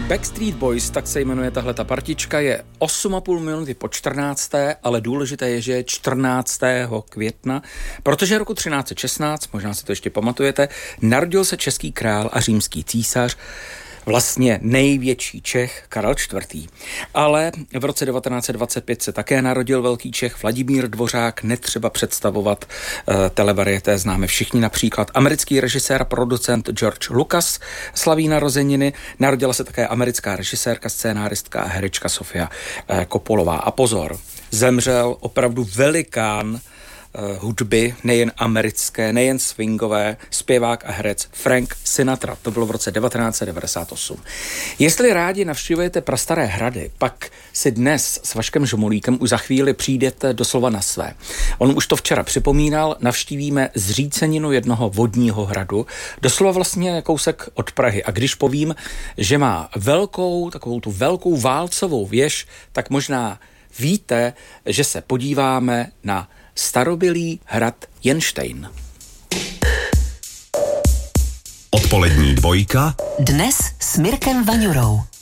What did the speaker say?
Backstreet Boys, tak se jmenuje tahleta partička, je 8,5 minuty po 14., ale důležité je, že je 14. května, protože roku 1316, možná si to ještě pamatujete, narodil se český král a římský císař, vlastně největší Čech, Karel IV. Ale v roce 1925 se také narodil velký Čech Vladimír Dvořák, netřeba představovat, televarieté známe všichni, například americký režisér a producent George Lucas slaví narozeniny, narodila se také americká režisérka, scénáristka a herečka Sofia Coppolová. A pozor, zemřel opravdu velikán hudby, nejen americké, nejen swingové, zpěvák a herec Frank Sinatra. To bylo v roce 1998. Jestli rádi navštěvujete prastaré hrady, pak si dnes s Vaškem Žomolíkem už za chvíli přijdete doslova na své. On už to včera připomínal, navštívíme zříceninu jednoho vodního hradu, doslova vlastně kousek od Prahy. A když povím, že má takovou tu velkou válcovou věž, tak možná víte, že se podíváme na starobylý hrad Jenštejn. Odpolední dvojka. Dnes s Mirkem Vaňurou.